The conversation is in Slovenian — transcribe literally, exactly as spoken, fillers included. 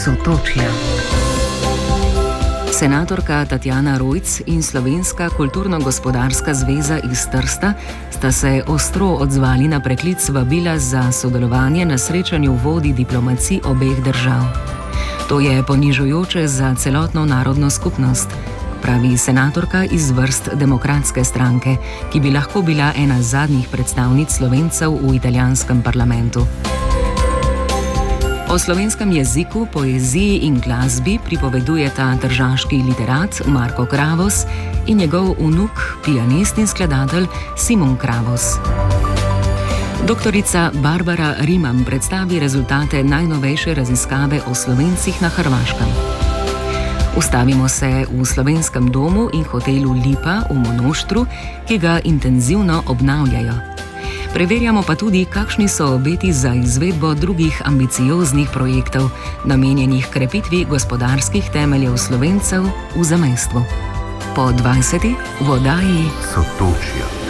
Sotočja. Senatorka Tatjana Rojc in Slovenska kulturno-gospodarska zveza iz Trsta sta se ostro odzvali na preklic vabila za sodelovanje na srečanju vodij diplomacij obeh držav. To je ponižujoče za celotno narodno skupnost, pravi senatorka iz vrst Demokratske stranke, ki bi lahko bila ena zadnjih predstavnic Slovencev v italijanskem parlamentu. O slovenskem jeziku, poeziji in glasbi pripovedujeta tržaški literat Marko Kravos in njegov vnuk, pianist in skladatelj Simon Kravos. Doktorica Barbara Riman predstavi rezultate najnovejše raziskave o Slovencih na Hrvaškem. Ustavimo se v slovenskem domu in hotelu Lipa v Monoštru, ki ga intenzivno obnavljajo. Preverjamo pa tudi, kakšni so obeti za izvedbo drugih ambicioznih projektov, namenjenih krepitvi gospodarskih temeljev Slovencev v zamejstvu. Po dvajseti v oddaji Sotočja.